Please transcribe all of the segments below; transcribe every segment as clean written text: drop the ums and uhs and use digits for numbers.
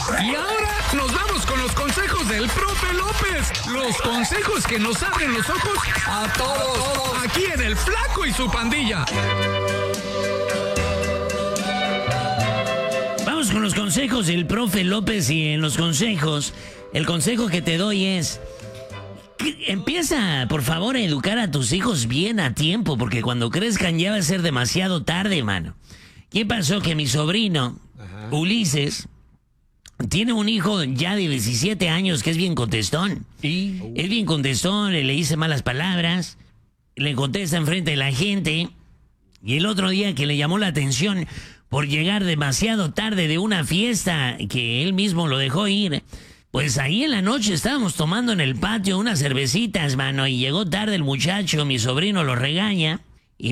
Y ahora nos vamos con los consejos del profe López. Los consejos que nos abren los ojos a todos. Aquí en El Flaco y su pandilla. Vamos con los consejos del profe López, y en los consejos, el consejo que te doy es: empieza, por favor, a educar a tus hijos bien a tiempo, porque cuando crezcan ya va a ser demasiado tarde, mano. ¿Qué pasó? Que mi sobrino, Ulises, tiene un hijo ya de 17 años que es bien contestón. Es bien contestón, le dice malas palabras, le contesta enfrente de la gente. Y el otro día que le llamó la atención por llegar demasiado tarde de una fiesta que él mismo lo dejó ir, pues ahí en la noche estábamos tomando en el patio unas cervecitas, mano, y llegó tarde el muchacho, mi sobrino lo regaña,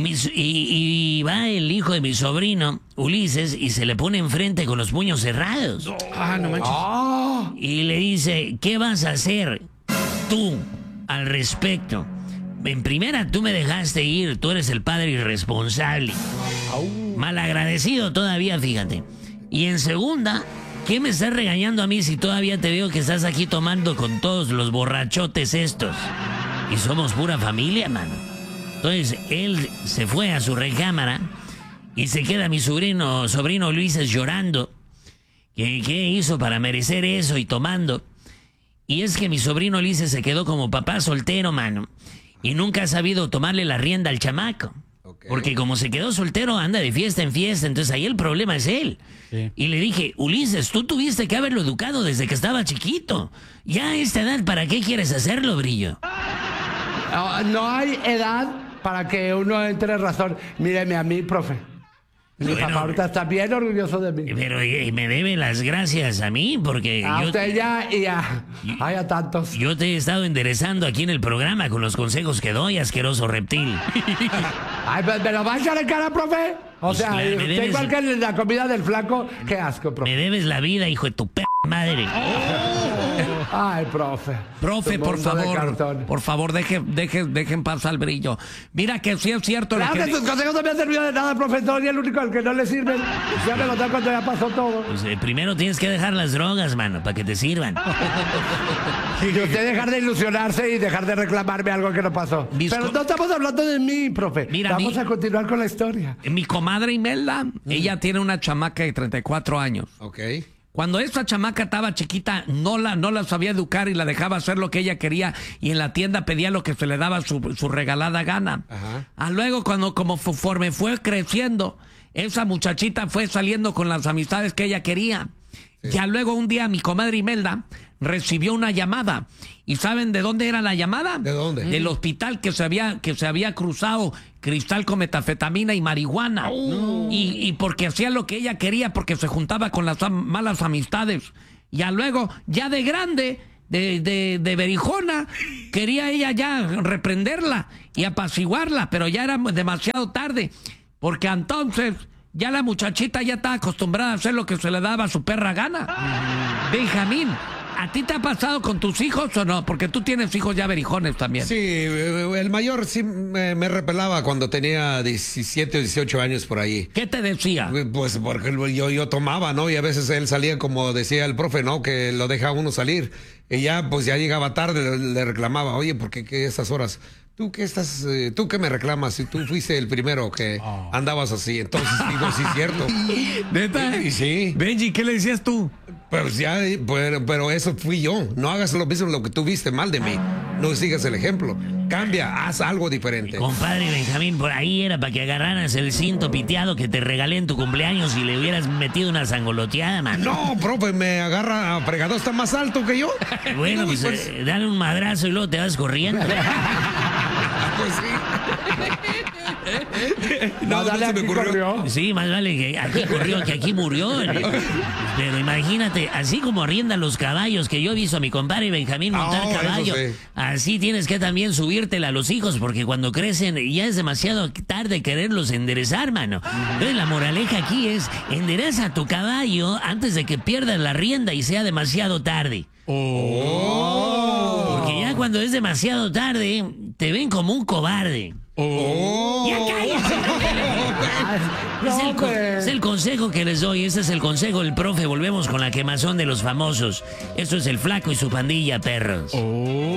y va el hijo de mi sobrino, Ulises, y se le pone enfrente con los puños cerrados. No manches. Y le dice: ¿qué vas a hacer tú al respecto? En primera, tú me dejaste ir, tú eres el padre irresponsable. Malagradecido todavía, fíjate. Y en segunda, ¿qué me estás regañando a mí si todavía te veo que estás aquí tomando con todos los borrachotes estos? Y somos pura familia, mano. Entonces, él se fue a su recámara y se queda mi sobrino Luis llorando. ¿Qué hizo para merecer eso? Y tomando. Y es que mi sobrino Luis se quedó como papá soltero, mano. Y nunca ha sabido tomarle la rienda al chamaco. Porque como se quedó soltero, anda de fiesta en fiesta. Entonces ahí el problema es él. Sí. Y le dije: Ulises, tú tuviste que haberlo educado desde que estaba chiquito. Ya a esta edad, ¿para qué quieres hacerlo, Brillo? No hay edad para que uno entre en razón. Míreme a mí, profe. Mi papá ahorita está bien orgulloso de mí. Pero me debe las gracias a mí, porque a usted ya y a tantos. Yo te he estado enderezando aquí en el programa con los consejos que doy, asqueroso reptil. Ay, ¿me lo va a echar en cara, profe? O sea, usted igual que en la comida del Flaco, qué asco, profe. Me debes la vida, hijo de tu madre. Ay, profe. Profe, por favor, deje en paz al Brillo. Mira que sí es cierto. Claro que sus consejos no me han servido de nada, profesor, y el único al que no le sirven. Ya me lo da cuando ya pasó todo. Pues primero tienes que dejar las drogas, mano, para que te sirvan. Y usted dejar de ilusionarse y dejar de reclamarme algo que no pasó. Pero no estamos hablando de mí, profe. Mira, vamos a continuar con la historia. Mi comadre Imelda, ella tiene una chamaca de 34 años. Ok. Cuando esta chamaca estaba chiquita, no la sabía educar y la dejaba hacer lo que ella quería, y en la tienda pedía lo que se le daba su regalada gana. Luego, conforme fue creciendo, esa muchachita fue saliendo con las amistades que ella quería. Sí. Ya luego un día mi comadre Imelda recibió una llamada. ¿Y saben de dónde era la llamada? ¿De dónde? Del hospital que se había cruzado cristal con metafetamina y marihuana. Y porque hacía lo que ella quería, porque se juntaba con las malas amistades. Ya luego, ya de grande, de berijona, quería ella ya reprenderla y apaciguarla, pero ya era demasiado tarde, porque entonces ya la muchachita ya estaba acostumbrada a hacer lo que se le daba a su perra gana. Benjamín, ¿a ti te ha pasado con tus hijos o no? Porque tú tienes hijos ya berijones también. Sí, el mayor sí me repelaba cuando tenía 17 o 18 años por ahí. ¿Qué te decía? Pues porque yo tomaba, ¿no? Y a veces él salía, como decía el profe, ¿no? Que lo deja uno salir. Y ya, pues ya llegaba tarde, le reclamaba: oye, ¿por qué estas horas? ¿Tú qué me reclamas si tú fuiste el primero que andabas así? Entonces digo, sí es cierto. ¿Neta? Sí. Benji, ¿qué le decías tú? Pues ya, pero eso fui yo. No hagas lo mismo lo que tú viste mal de mí. No sigas el ejemplo. Cambia, haz algo diferente. Compadre Benjamín, por ahí era para que agarraras el cinto piteado que te regalé en tu cumpleaños y le hubieras metido una sangoloteada, man. No, profe, me agarra fregado, está más alto que yo. Bueno, pues dale un madrazo y luego te vas corriendo. Pues sí. No se me ocurrió. Sí, más vale que aquí corrió que aquí murió. Pero imagínate, así como arriendan los caballos, que yo he visto a mi compadre Benjamín montar caballo, sí. Así tienes que también subírtela a los hijos, porque cuando crecen ya es demasiado tarde quererlos enderezar, mano. Entonces la moraleja aquí es: endereza tu caballo antes de que pierdas la rienda y sea demasiado tarde. Porque ya cuando es demasiado tarde, te ven como un cobarde. ¡Ya cállate! Es el consejo que les doy. Este es el consejo del profe. Volvemos con la quemazón de los famosos. Esto es el Flaco y su pandilla, perros.